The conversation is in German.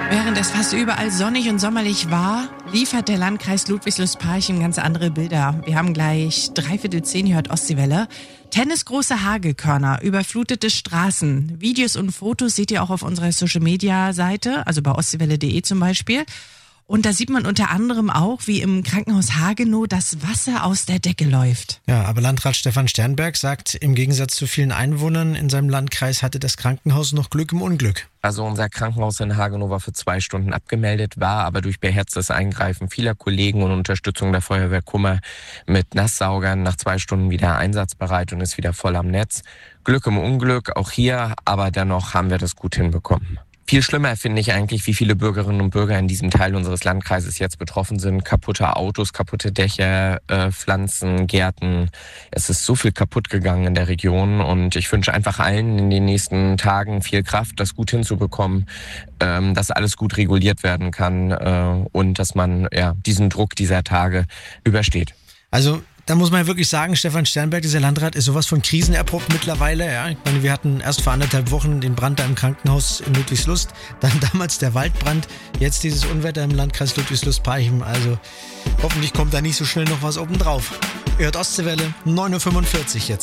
Während es fast überall sonnig und sommerlich war, liefert der Landkreis Ludwigslust-Parchim ganz andere Bilder. Wir haben gleich 9:45, ihr hört Ostseewelle. Tennisgroße Hagelkörner, überflutete Straßen. Videos und Fotos seht ihr auch auf unserer Social-Media-Seite, also bei ostseewelle.de zum Beispiel. Und da sieht man unter anderem auch, wie im Krankenhaus Hagenow das Wasser aus der Decke läuft. Ja, aber Landrat Stefan Sternberg sagt, im Gegensatz zu vielen Einwohnern in seinem Landkreis hatte das Krankenhaus noch Glück im Unglück. Also unser Krankenhaus in Hagenow war für 2 Stunden abgemeldet, war aber durch beherztes Eingreifen vieler Kollegen und Unterstützung der Feuerwehr Kummer mit Nasssaugern nach 2 Stunden wieder einsatzbereit und ist wieder voll am Netz. Glück im Unglück, auch hier, aber dennoch haben wir das gut hinbekommen. Viel schlimmer finde ich eigentlich, wie viele Bürgerinnen und Bürger in diesem Teil unseres Landkreises jetzt betroffen sind. Kaputte Autos, kaputte Dächer, Pflanzen, Gärten. Es ist so viel kaputt gegangen in der Region und ich wünsche einfach allen in den nächsten Tagen viel Kraft, das gut hinzubekommen, dass alles gut reguliert werden kann und dass man diesen Druck dieser Tage übersteht. Also da muss man ja wirklich sagen, Stefan Sternberg, dieser Landrat, ist sowas von krisenerprobt mittlerweile. Ja. Ich meine, wir hatten erst vor 1,5 Wochen den Brand da im Krankenhaus in Ludwigslust, dann damals der Waldbrand, jetzt dieses Unwetter im Landkreis Ludwigslust-Parchim. Also hoffentlich kommt da nicht so schnell noch was obendrauf. Ihr hört Ostseewelle, 9:45 Uhr jetzt.